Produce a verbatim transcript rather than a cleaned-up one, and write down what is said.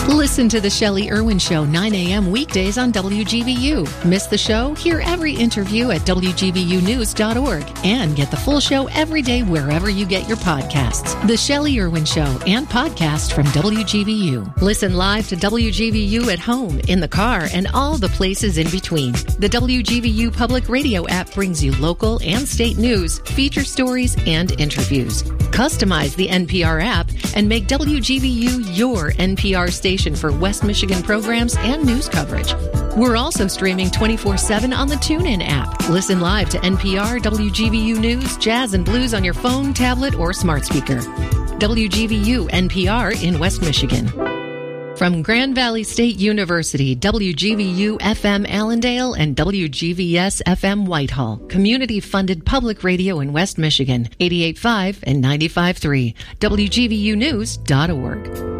Listen to The Shelley Irwin Show, nine a.m. weekdays on W G V U. Miss the show? Hear every interview at W G V U news dot org and get the full show every day wherever you get your podcasts. The Shelley Irwin Show and podcast from W G V U. Listen live to W G V U at home, in the car, and all the places in between. The W G V U Public Radio app brings you local and state news, feature stories, and interviews. Customize the N P R app and make W G V U your N P R station for West Michigan programs and news coverage. We're also streaming twenty-four seven on the TuneIn app. Listen live to N P R, W G V U News, Jazz, and Blues on your phone, tablet, or smart speaker. W G V U N P R in West Michigan. From Grand Valley State University, W G V U F M Allendale and W G V S F M Whitehall, community-funded public radio in West Michigan, eighty-eight point five and ninety-five point three, W G V U news dot org.